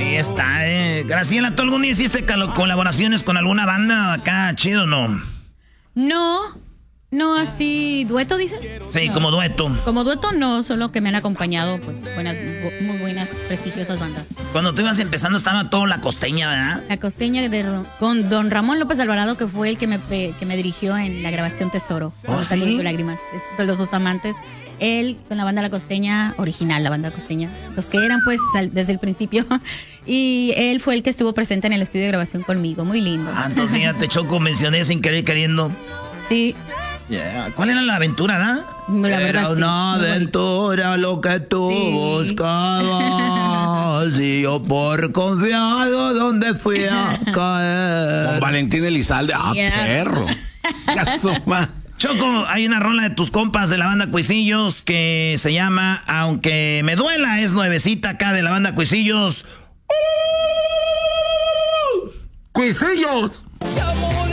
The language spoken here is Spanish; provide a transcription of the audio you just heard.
Ahí está, Graciela, ¿tú algún día hiciste colaboraciones con alguna banda acá, chido o no? No así, ¿dueto dicen? Sí, no. Como dueto. Como dueto no, solo que me han acompañado, pues, muy buenas, prestigiosas bandas. Cuando tú ibas empezando estaba todo La Costeña, ¿verdad? La Costeña con don Ramón López Alvarado, que fue el que me dirigió en la grabación Tesoro. ¿Sí? De lágrimas, los dos amantes. Él con la banda La Costeña original, la banda Costeña, los que eran pues desde el principio. Y él fue el que estuvo presente en el estudio de grabación conmigo, muy lindo. Entonces ya te Choco mencioné sin querer queriendo. Sí. Yeah. ¿Cuál era la aventura, da? La verdad, era una aventura lo que tú buscabas y yo por confiado donde fui a caer. Con Valentín Elizalde, perro. Choco, hay una rola de tus compas de la banda Cuisillos que se llama Aunque me duela, es nuevecita acá de la banda Cuisillos. ¡Cuisillos!